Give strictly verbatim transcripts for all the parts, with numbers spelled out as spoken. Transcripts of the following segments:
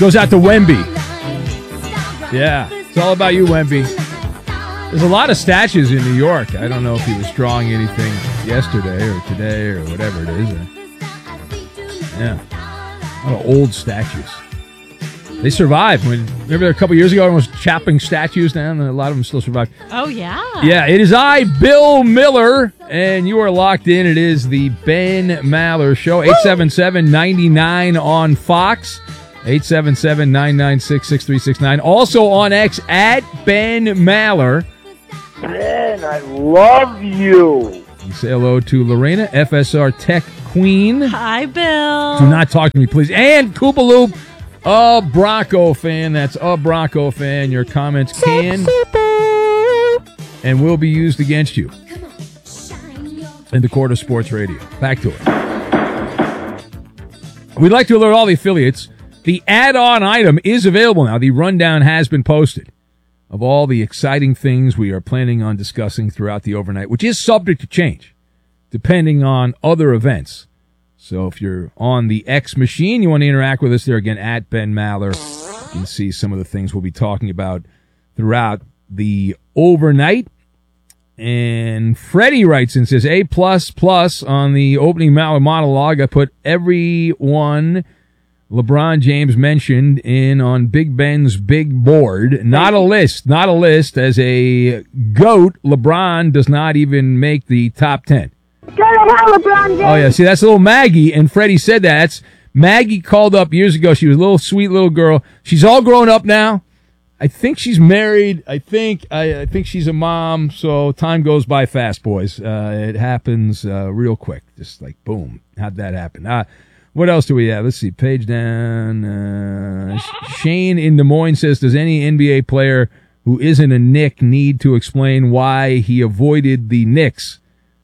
goes out to Wemby. Yeah, it's all about you, Wemby. There's a lot of statues in New York. I don't know if he was drawing anything yesterday or today or whatever it is. Yeah, a lot of old statues. They survived. When, remember a couple years ago, everyone was chopping statues down, and a lot of them still survived. Oh, yeah. Yeah, it is I, Bill Miller, and you are locked in. It is the Ben Maller Show, eight seven seven, nine nine on Fox, eight seven seven, nine nine six, six three six nine. Also on X, at Ben Maller. Ben, I love you. You say hello to Lorena, F S R Tech Queen. Hi, Bill. Do not talk to me, please. And Koopaloop, a Bronco fan. That's a Bronco fan. Your comments can and will be used against you in the court of sports radio. Back to it. We'd like to alert all the affiliates. The add-on item is available now. The rundown has been posted of all the exciting things we are planning on discussing throughout the overnight, which is subject to change depending on other events. So if you're on the X machine, you want to interact with us there again, at Ben Maller. You can see some of the things we'll be talking about throughout the overnight. And Freddie writes and says, A plus plus on the opening Maller monologue. I put everyone LeBron James mentioned in on Big Ben's big board. Not a list, not a list. As a GOAT, LeBron does not even make the top ten. Oh, yeah. See, that's little Maggie, and Freddie said that. That's Maggie called up years ago. She was a little sweet little girl. She's all grown up now. I think she's married. I think I, I think she's a mom. So time goes by fast, boys. Uh, it happens uh, real quick. Just like, boom. How'd that happen? Uh, what else do we have? Let's see. Page down. Uh, Shane in Des Moines says, does any N B A player who isn't a Knick need to explain why he avoided the Knicks?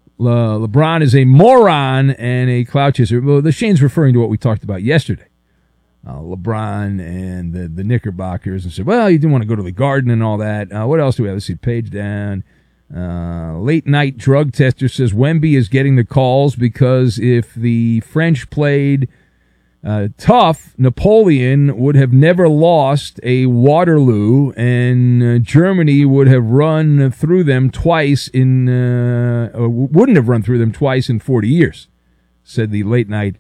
Le- LeBron is a moron and a clout chaser. Well, the Shane's referring to what we talked about yesterday. Uh, LeBron and the, the Knickerbockers, and said, well, you didn't want to go to the Garden and all that. Uh, what else do we have? Let's see, page down. Uh, late night drug tester says Wemby is getting the calls because if the French played uh, tough, Napoleon would have never lost a Waterloo, and uh, Germany would have run through them twice in, uh, or wouldn't have run through them twice in forty years, said the late night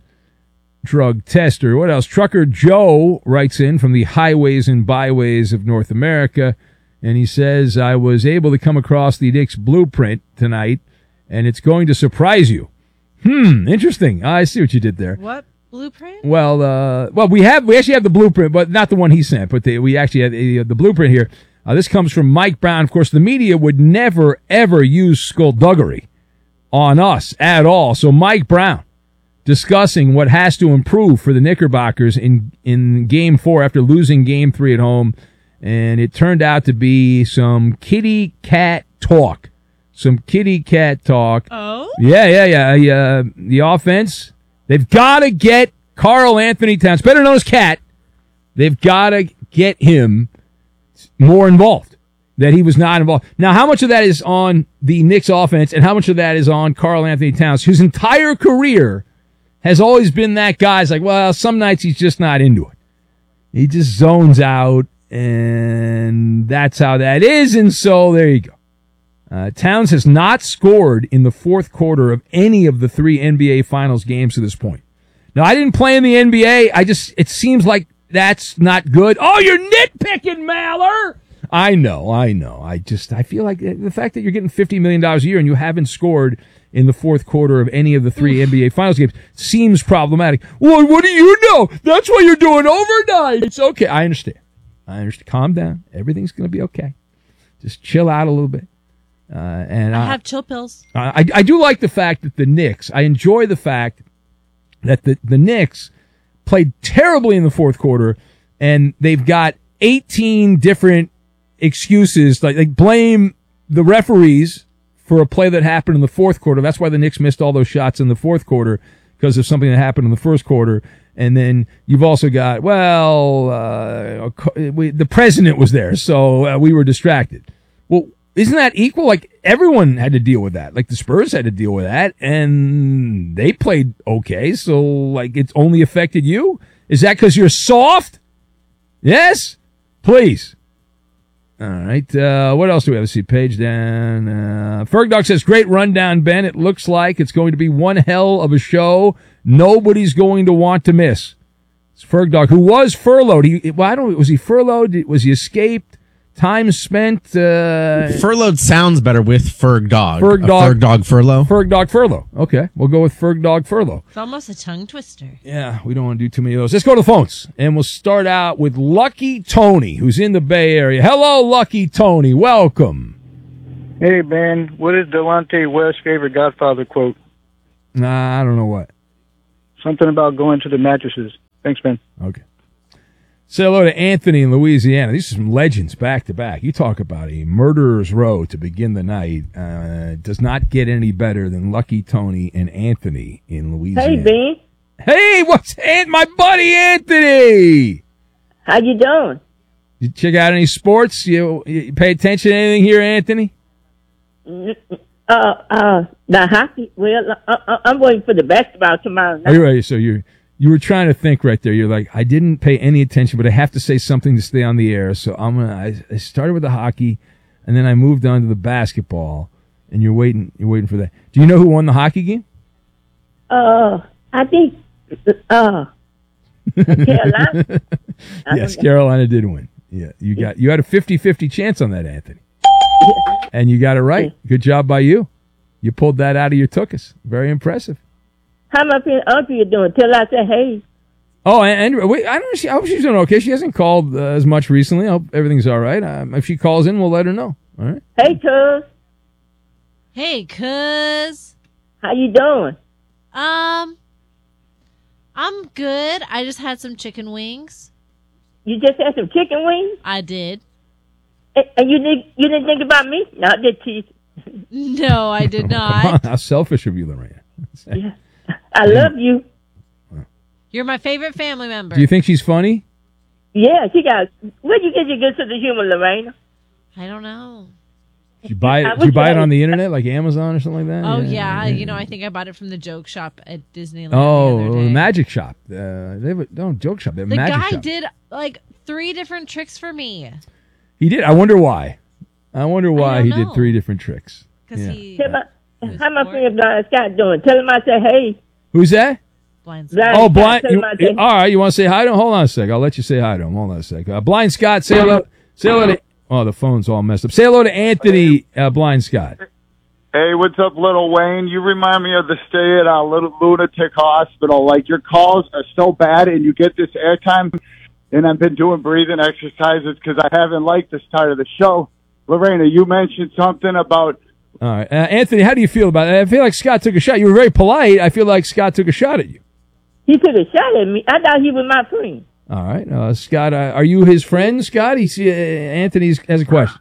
drug tester. What else? Trucker Joe writes in from the highways and byways of North America, and he says, I was able to come across the Knicks blueprint tonight, and it's going to surprise you. Hmm, interesting. I see what you did there. What blueprint? Well, uh, well, we have we actually have the blueprint, but not the one he sent. But the, we actually have the, the blueprint here. Uh, this comes from Mike Brown. Of course, the media would never ever use skullduggery on us at all. So Mike Brown discussing what has to improve for the Knickerbockers in in Game Four after losing Game Three at home, and it turned out to be some kitty cat talk. Some kitty cat talk. Oh? Yeah, yeah, yeah. Uh, the offense, they've got to get Karl Anthony Towns, better known as Cat. They've got to get him more involved, that he was not involved. Now, how much of that is on the Knicks offense and how much of that is on Karl Anthony Towns, whose entire career has always been that guy? It's like, well, some nights he's just not into it. He just zones out, and that's how that is, and so there you go. Uh, Towns has not scored in the fourth quarter of any of the three N B A Finals games to this point. Now, I didn't play in the N B A. I just, it seems like that's not good. Oh, you're nitpicking, Maller! I know, I know. I just, I feel like the fact that you're getting fifty million dollars a year and you haven't scored in the fourth quarter of any of the three N B A Finals games seems problematic. Well, what do you know? That's why you're doing overnight. It's okay. I understand. I understand. Calm down. Everything's going to be okay. Just chill out a little bit. Uh, and I I have chill pills. I, I do like the fact that the Knicks, I enjoy the fact that the, the Knicks played terribly in the fourth quarter, and they've got eighteen different excuses, like, like blame the referees for a play that happened in the fourth quarter. That's why the Knicks missed all those shots in the fourth quarter, because of something that happened in the first quarter. And then you've also got, well, uh, we, the president was there, so uh, we were distracted. Well, isn't that equal? Like, everyone had to deal with that. Like, the Spurs had to deal with that, and they played okay, so, like, it's only affected you? Is that because you're soft? Yes? Please. All right. Uh, what else do we have? Let's see. Page down. Uh, Ferg Dog says, great rundown, Ben. It looks like it's going to be one hell of a show nobody's going to want to miss. It's Ferg Dog, who was furloughed. He, well, I don't. Was he furloughed? Was he escaped? Time spent. Uh, Furloughed sounds better with Ferg Dog. Ferg A Dog. Ferg Dog furlough. Ferg Dog furlough. Okay, we'll go with Ferg Dog furlough. It's almost a tongue twister. Yeah, we don't want to do too many of those. Let's go to the phones, and we'll start out with Lucky Tony, who's in the Bay Area. Hello, Lucky Tony. Welcome. Hey, Ben, what is Delonte West's favorite Godfather quote? Nah, I don't know what. Something about going to the mattresses. Thanks, Ben. Okay. Say hello to Anthony in Louisiana. These are some legends back to back. You talk about a murderer's row to begin the night. Uh, does not get any better than Lucky Tony and Anthony in Louisiana. Hey, Ben. Hey, what's Ant? My buddy Anthony. How you doing? You check out any sports? You, you pay attention to anything here, Anthony? Uh, uh, the hockey. Well, uh, uh, I'm waiting for the basketball tomorrow night. Are you ready? So you you were trying to think right there. You're like, I didn't pay any attention, but I have to say something to stay on the air. So I'm gonna. I, I started with the hockey, and then I moved on to the basketball. And you're waiting. You're waiting for that. Do you know who won the hockey game? Uh, I think. Uh, Carolina. Yes, Carolina did win. Yeah, you got you had a fifty-fifty chance on that, Anthony, and you got it right. Good job by you. You pulled that out of your tuchus. Very impressive. How my friend Audrey doing? Tell her I said hey. Oh, and, and wait, I don't know. She, I hope she's doing okay. She hasn't called uh, as much recently. I hope everything's all right. Um, if she calls in, we'll let her know. All right. Hey, cuz. Hey, cuz. How you doing? Um, I'm good. I just had some chicken wings. You just had some chicken wings? I did. And, and you didn't you didn't think about me? No, I did tease. No, I did not. How selfish of you, Lorena. Yeah. I love you. You're my favorite family member. Do you think she's funny? Yeah, she got. Where'd you get your good sense of humor, Lorena? I don't know. Did you buy I it? Did you wish buy it I- on the internet, like Amazon or something like that? Oh, yeah. You know, I think I bought it from the joke shop at Disneyland Oh, the other the day. Magic Shop. Uh, they have a, no joke shop. They have a The magic guy shop. did, like, three different tricks for me. He did. I wonder why. I wonder why don't he know. did three different tricks. Because Yeah. he... Tell my, Who's how my for? friend Blind Scott doing? Tell him I said hey. Who's that? Blind Blind Oh, Scott, blind. tell You, him I said- all right. You want to say hi to him? Hold on a sec. I'll let you say hi to him. Hold on a sec. Uh, blind Scott, say hello. Say hello to. Oh, the phone's all messed up. Say hello to Anthony. Uh, blind Scott. Hey, what's up, Little Wayne? You remind me of the stay at a little lunatic hospital. Like, your calls are so bad, and you get this airtime, and I've been doing breathing exercises because I haven't liked the start of the show. Lorena, you mentioned something about... All right, uh, Anthony. How do you feel about it? I feel like Scott took a shot. You were very polite. I feel like Scott took a shot at you. He took a shot at me. I thought he was my friend. All right, uh, Scott. Uh, are you his friend, Scott? He's, uh, Anthony has a question.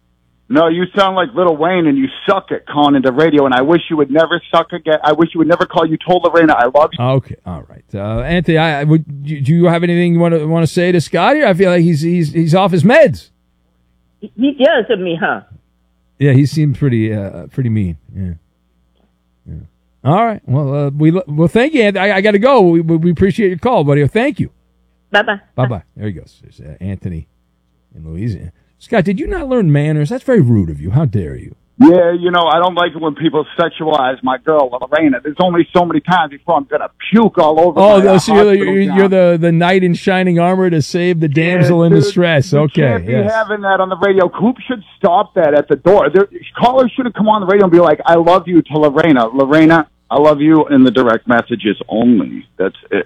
No, you sound like Little Wayne, and you suck at calling into radio, and I wish you would never suck again. I wish you would never call. You told Lorena I love you. Okay, all right, uh, Anthony. I, I would. Do you have anything you want to want to say to Scott here? I feel like he's he's he's off his meds. He, he jealous of me, huh? Yeah, he seems pretty uh, pretty mean. Yeah. Yeah. All right. Well, uh, we well thank you. Anthony. I, I got to go. We we appreciate your call, buddy. Thank you. Bye bye. Bye bye. There he goes. There's uh, Anthony in Louisiana. Scott, did you not learn manners? That's very rude of you. How dare you? Yeah, you know, I don't like it when people sexualize my girl, Lorena. There's only so many times before I'm going to puke all over Oh, my uh, so you're, the, hospital you're, gown. you're the, the knight in shining armor to save the damsel in dude, distress. You Okay. can't be Yes. having that on the radio. Coop should stop that at the door. There, callers shouldn't come on the radio and be like, I love you to Lorena. Lorena, I love you in the direct messages only. That's it.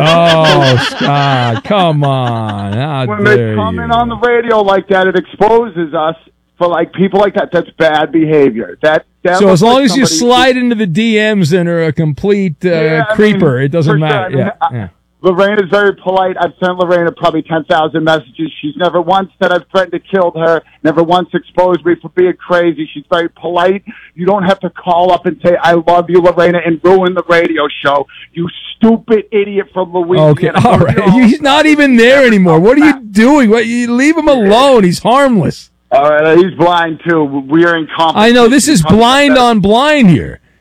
Oh, Scott, come on. How When dare they come you. in on the radio like that, it exposes us for like people like that. That's bad behavior. That, that So looks as long like as you somebody- slide into the D Ms and are a complete uh, Yeah, I creeper, mean, it doesn't for matter. sure. I mean, Yeah, I- yeah. Lorena's very polite. I've sent Lorena probably ten thousand messages. She's never once said I've threatened to kill her, never once exposed me for being crazy. She's very polite. You don't have to call up and say, I love you, Lorena, and ruin the radio show. You stupid idiot from Louisiana. Okay, all Go to right. your He's not even there anymore. What are you doing? What, you leave him alone. He's harmless. All right, he's blind, too. We are in competition. I know. This is blind on blind here.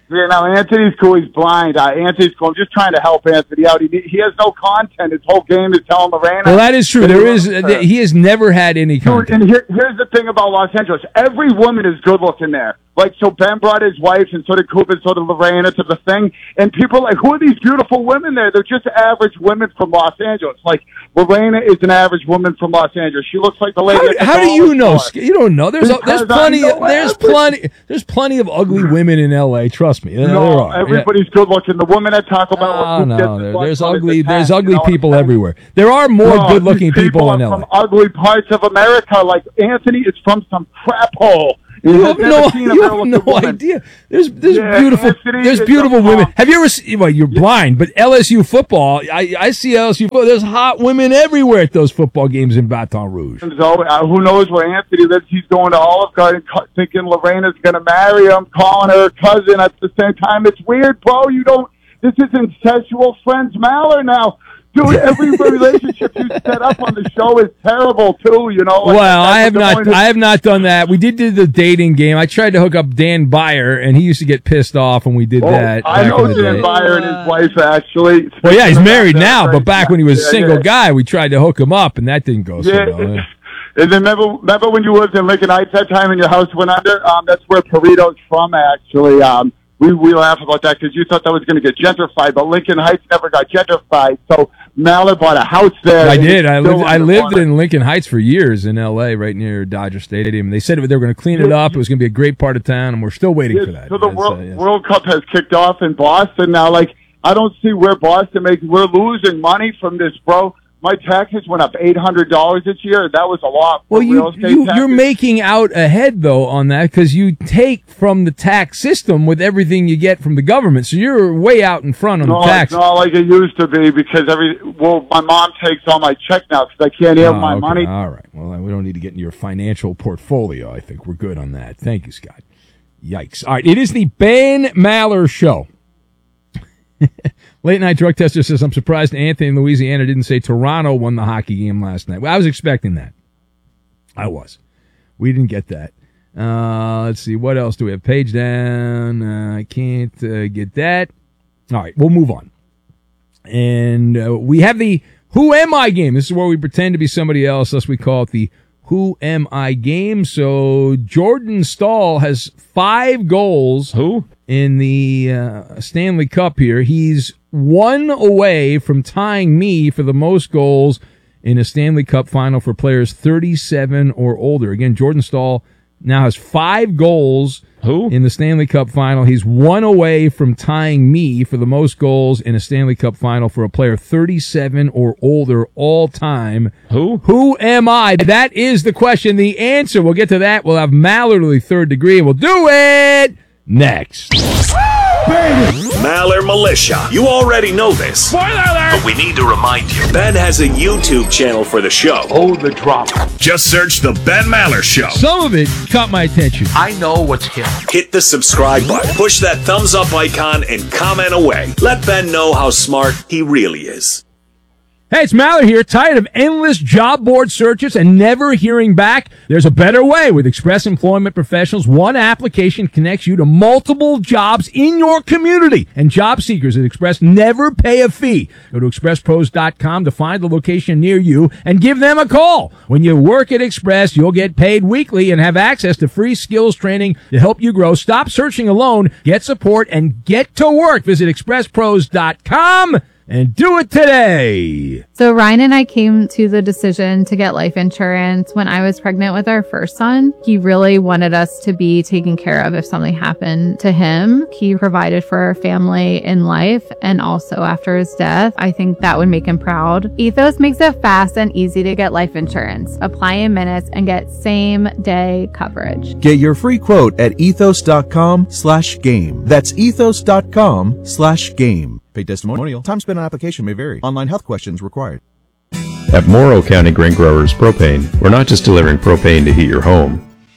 You know, Anthony's cool. He's blind. Uh, Anthony's cool. I'm just trying to help Anthony out. He he has no content. His whole game is telling Lorena. Well, that is true. There is. Uh, he has never had any content. Dude, and here, here's the thing about Los Angeles. Every woman is good looking there. Like, so Ben brought his wife, and so did Cooper, and so did Lorena to the thing. And people are like, who are these beautiful women there? They're just average women from Los Angeles. Like, Lorena is an average woman from Los Angeles. She looks like the lady. How, at the how do you know? store. You don't know. There's a, there's Because plenty. I know There's everything. plenty. There's plenty of ugly women in L A. Trust me. There No, are. everybody's Yeah. good looking. The woman at Taco Bell. Oh, who no, gets there- the there's butt ugly. is the There's cat, ugly you know what people I'm saying? everywhere. There are more No, good-looking these people in are L A. from ugly parts of America. Like Anthony is from some crap hole. He You has have never no, seen a you have girl no look a woman. idea. There's there's Yeah, beautiful Anthony there's is beautiful a women. mom. Have you ever seen? Well, you're blind, but L S U football. I I see L S U football. There's hot women everywhere at those football games in Baton Rouge. So uh, who knows where Anthony lives? He's going to Olive Garden, cu- thinking Lorena's going to marry him, calling her cousin at the same time. It's weird, bro. You don't. This is incestual friends Maller now. Dude, every relationship you set up on the show is terrible too. You know. Like, Well, I have that's not. what the point I is. have not done that. We did do the dating game. I tried to hook up Dan Byer, and he used to get pissed off when we did Oh, that. I back know in the Dan day. Byer and his wife actually. Well, yeah, he's Speaking married about now, that, but back when he was a yeah, single yeah. guy, we tried to hook him up, and that didn't go so Yeah. well. Yeah. And then remember, remember when you lived in Lincoln Heights that time and your house went under? Um, that's where Perito's from, actually. Um, we we laugh about that because you thought that was going to get gentrified, but Lincoln Heights never got gentrified. So Maller bought a house there. I and did. it's I still lived. I lived underwater. in Lincoln Heights for years in L A, right near Dodger Stadium. They said they were going to clean it up. It was going to be a great part of town, and we're still waiting Yes, for that. So the Yes, World, uh, yes. World Cup has kicked off in Boston now. Like, I don't see where Boston makes. We're losing money from this, bro. My taxes went up eight hundred dollars this year. That was a lot. For Well, you, real estate you taxes. you're making out ahead though on that because you take from the tax system with everything you get from the government, so you're way out in front on No, the tax. it's not like it used to be because every well, my mom takes all my check now because I can't have Oh, my okay. money. All right. Well, we don't need to get into your financial portfolio. I think we're good on that. Thank you, Scott. Yikes. All right. It is the Ben Maller Show. Late Night Drug Tester says, I'm surprised Anthony in Louisiana didn't say Toronto won the hockey game last night. Well, I was expecting that. I was. We didn't get that. Uh, let's see. What else do we have? Page down. Uh, I can't uh, get that. All right. We'll move on. And uh, we have the Who Am I game. This is where we pretend to be somebody else. Thus, we call it the Who Am I game. So Jordan Stahl has five goals. Who? In the uh, Stanley Cup here. He's one away from tying me for the most goals in a Stanley Cup final for players thirty-seven or older. Again, Jordan Stahl now has five goals Who? in the Stanley Cup final. He's one away from tying me for the most goals in a Stanley Cup final for a player thirty-seven or older all time. Who? Who am I? That is the question. The answer, we'll get to that. We'll have Mallerly third degree. We'll do it next. Maller Militia. You already know this. Spoiler alert! But we need to remind you. Ben has a YouTube channel for the show. Oh, the drop. Just search The Ben Maller Show. Some of it caught my attention. I know what's killing. Hit the subscribe button, push that thumbs up icon, and comment away. Let Ben know how smart he really is. Hey, it's Maller here. Tired of endless job board searches and never hearing back? There's a better way. With Express Employment Professionals, one application connects you to multiple jobs in your community. And job seekers at Express never pay a fee. Go to express pros dot com to find the location near you and give them a call. When you work at Express, you'll get paid weekly and have access to free skills training to help you grow. Stop searching alone. Get support and get to work. Visit express pros dot com. And do it today. So Ryan and I came to the decision to get life insurance when I was pregnant with our first son. He really wanted us to be taken care of if something happened to him. He provided for our family in life and also after his death. I think that would make him proud. Ethos makes it fast and easy to get life insurance. Apply in minutes and get same day coverage. Get your free quote at ethos dot com slash game. That's ethos dot com slash game. Paid testimonial. Time spent on application may vary. Online health questions required. At Morrow County Grain Growers Propane, we're not just delivering propane to heat your home.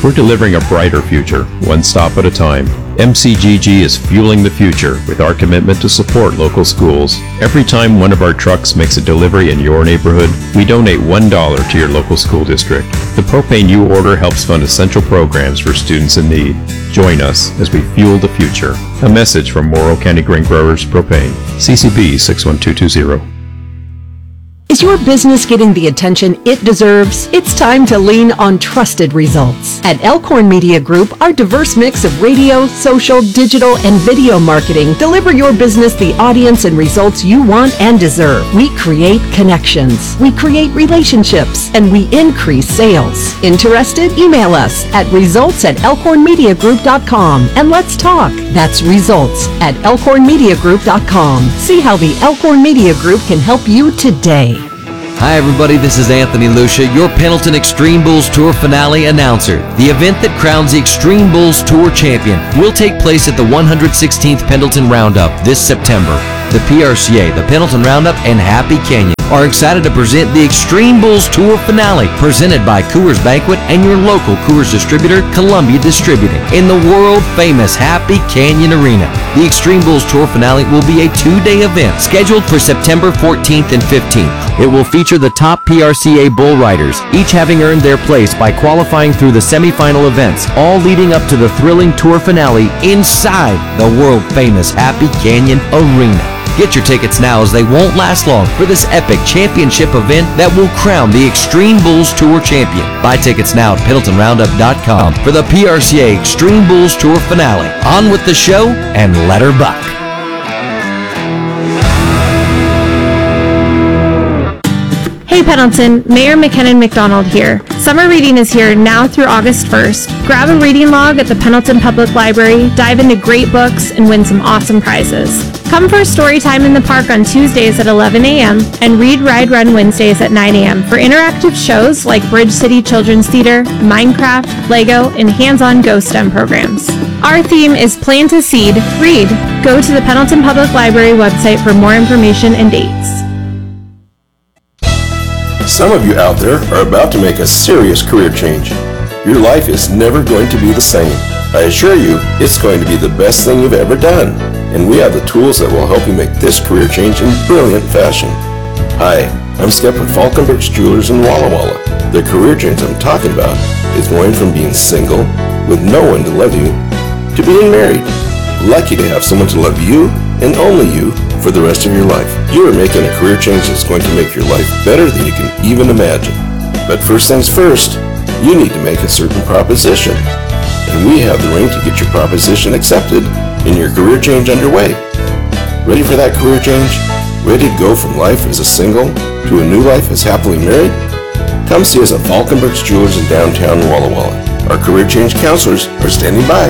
We're delivering a brighter future, one stop at a time. M C G G is fueling the future with our commitment to support local schools. Every time one of our trucks makes a delivery in your neighborhood, we donate one dollar to your local school district. The propane you order helps fund essential programs for students in need. Join us as we fuel the future. A message from Morrow County Grain Growers Propane. C C B six one two two zero. Is your business getting the attention it deserves? It's time to lean on trusted results. At Elkhorn Media Group, our diverse mix of radio, social, digital, and video marketing deliver your business the audience and results you want and deserve. We create connections, we create relationships, and we increase sales. Interested? Email us at results at elkhorn media group dot com and let's talk. That's results at elkhorn media group dot com. See how the Elkhorn Media Group can help you today. Hi everybody, this is Anthony Lucia, your Pendleton Extreme Bulls Tour finale announcer. The event that crowns the Extreme Bulls Tour champion will take place at the one hundred sixteenth Pendleton Roundup this September. The P R C A, the Pendleton Roundup, and Happy Canyon are excited to present the Extreme Bulls Tour finale, presented by Coors Banquet and your local Coors distributor, Columbia Distributing, in the world-famous Happy Canyon Arena. The Extreme Bulls Tour finale will be a two-day event scheduled for September fourteenth and fifteenth. It will feature the top P R C A bull riders, each having earned their place by qualifying through the semifinal events, all leading up to the thrilling tour finale inside the world-famous Happy Canyon Arena. Get your tickets now, as they won't last long for this epic championship event that will crown the Extreme Bulls Tour champion. Buy tickets now at pendleton roundup dot com for the P R C A Extreme Bulls Tour finale. On with the show and let her buck. Hey Pendleton, Mayor McKinnon McDonald here. Summer reading is here now through August first. Grab a reading log at the Pendleton Public Library, dive into great books, and win some awesome prizes. Come for story time in the park on Tuesdays at eleven a.m. and Read, Ride, Run Wednesdays at nine a.m. for interactive shows like Bridge City Children's Theater, Minecraft, Lego, and hands-on Go STEM programs. Our theme is Plant a Seed, Read. Go to the Pendleton Public Library website for more information and dates. Some of you out there are about to make a serious career change. Your life is never going to be the same. I assure you, it's going to be the best thing you've ever done. And we have the tools that will help you make this career change in brilliant fashion. Hi, I'm Skip from Falkenbergs Jewelers in Walla Walla. The career change I'm talking about is going from being single, with no one to love you, to being married. Lucky to have someone to love you, and only you, for the rest of your life. You are making a career change that's going to make your life better than you can even imagine. But first things first, you need to make a certain proposition. And we have the ring to get your proposition accepted and your career change underway. Ready for that career change? Ready to go from life as a single to a new life as happily married? Come see us at Falkenbergs Jewelers in downtown Walla Walla. Our career change counselors are standing by.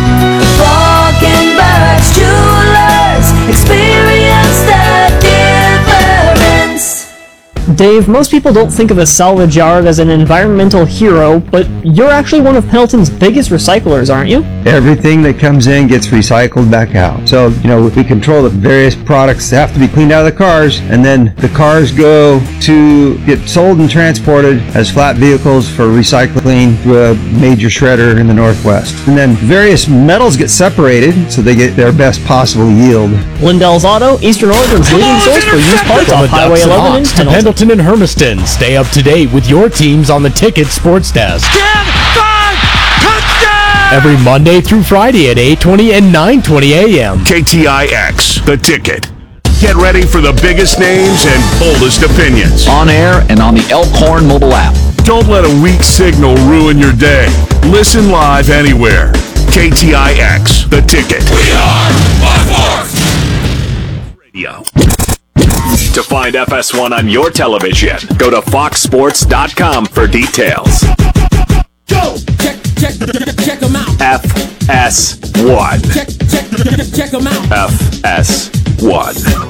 Falkenbergs Jewelers, experience the difference. Dave, most people don't think of a salvage yard as an environmental hero, but you're actually one of Pendleton's biggest recyclers, aren't you? Everything that comes in gets recycled back out. So, you know, we control the various products that have to be cleaned out of the cars, and then the cars go to get sold and transported as flat vehicles for recycling through a major shredder in the Northwest. And then various metals get separated so they get their best possible yield. Lindell's Auto, Eastern Oregon's leading source for used parts off Highway eleven in Pendleton. Pendleton and Hermiston. Stay up to date with your teams on the Ticket Sports Desk. ten five, touchdown! Every Monday through Friday at eight twenty and nine twenty a.m. K T I X, The Ticket. Get ready for the biggest names and boldest opinions. On air and on the Elkhorn mobile app. Don't let a weak signal ruin your day. Listen live anywhere. K T I X, The Ticket. We are one fourth Radio. To find F S one on your television, go to fox sports dot com for details. Go! Check, check, check them out. F S one. Check, check, check them out. F S one.